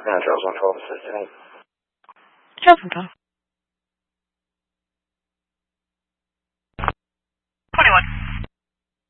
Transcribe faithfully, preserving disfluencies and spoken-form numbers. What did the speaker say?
那早上超时间。 这样子的。